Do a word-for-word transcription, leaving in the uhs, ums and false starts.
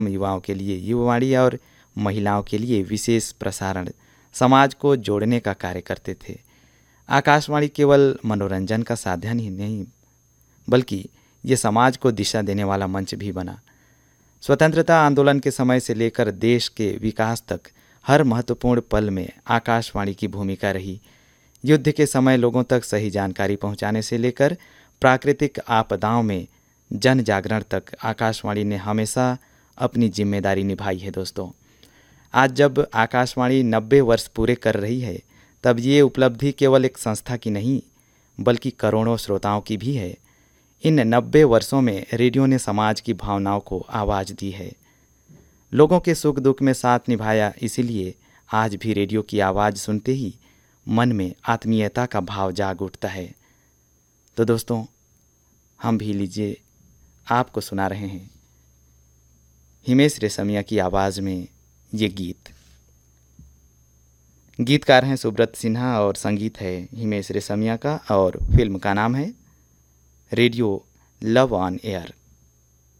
युवाओं के लिए युवावाणी और महिलाओं के लिए विशेष प्रसारण समाज को जोड़ने का कार्य करते थे। आकाशवाणी केवल मनोरंजन का साधन ही नहीं बल्कि ये समाज को दिशा देने वाला मंच भी बना। स्वतंत्रता आंदोलन के समय से लेकर देश के विकास तक हर महत्वपूर्ण पल में आकाशवाणी की भूमिका रही। युद्ध के समय लोगों तक सही जानकारी पहुंचाने से लेकर प्राकृतिक आपदाओं में जन जागरण तक आकाशवाणी ने हमेशा अपनी जिम्मेदारी निभाई है। दोस्तों, आज जब आकाशवाणी नब्बे वर्ष पूरे कर रही है तब ये उपलब्धि केवल एक संस्था की नहीं बल्कि करोड़ों श्रोताओं की भी है। इन नब्बे वर्षों में रेडियो ने समाज की भावनाओं को आवाज़ दी है, लोगों के सुख दुख में साथ निभाया। इसीलिए आज भी रेडियो की आवाज़ सुनते ही मन में आत्मीयता का भाव जाग उठता है। तो दोस्तों, हम भी लीजिए आपको सुना रहे हैं हिमेश रेशमिया की आवाज़ में ये गीत। गीतकार हैं सुब्रत सिन्हा और संगीत है हिमेश रेशमिया का और फिल्म का नाम है रेडियो लव ऑन एयर।